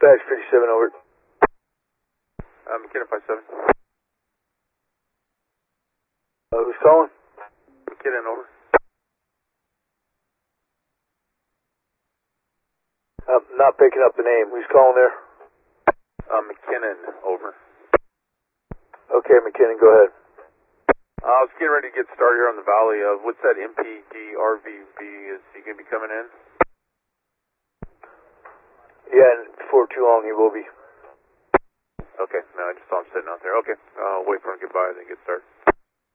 Dispatch 57, over. McKinnon 57. Who's calling? McKinnon, over. I'm not picking up the name. Who's calling there? McKinnon, over. Okay, McKinnon, go ahead. I was getting ready to get started here on the Valley. What's that MPD RVB? Is he going to be coming in? Yeah, and before too long he will be. Okay, no, I just saw him sitting out there. Okay, I'll wait for him to get by and then get started.